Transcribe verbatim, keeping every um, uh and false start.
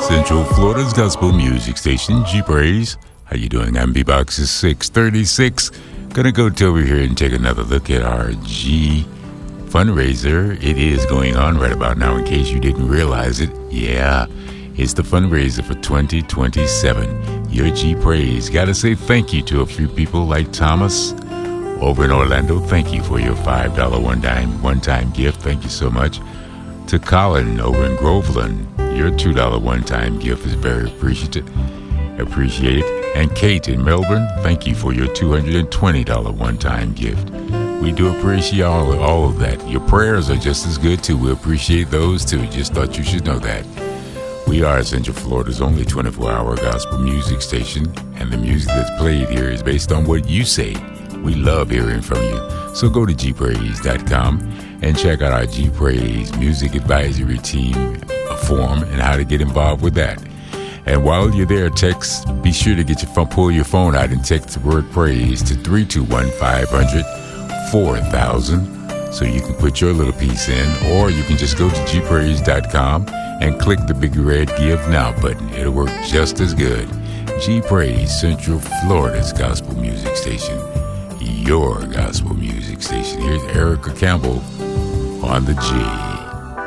Central Florida's gospel music station, G Praise. How you doing? I'm B-Box is six thirty-six. Gonna go to over here and take another look at our G fundraiser. It is going on right about now, in case you didn't realize it. Yeah, it's the fundraiser for twenty twenty-seven. Your G Praise. Gotta say thank you to a few people like Thomas over in Orlando. Thank you for your five dollars one-time one-time gift. Thank you so much. To Colin over in Groveland, your two dollars one-time gift is very appreciated. Appreciate it. And Kate in Melbourne, thank you for your two hundred twenty dollars one-time gift. We do appreciate all, all of that. Your prayers are just as good, too. We appreciate those, too. Just thought you should know that. We are Central Florida's only twenty-four hour gospel music station, and the music that's played here is based on what you say. We love hearing from you. So go to G Praise dot com and check out our G Praise Music Advisory Team form and how to get involved with that. And while you're there, text, be sure to get your phone, pull your phone out and text the word praise to three two one, five hundred, four thousand so you can put your little piece in, or you can just go to G Praise dot com and click the big red Give Now button. It'll work just as good. G Praise, Central Florida's gospel music station. Your gospel music station. Here's Erica Campbell on the G.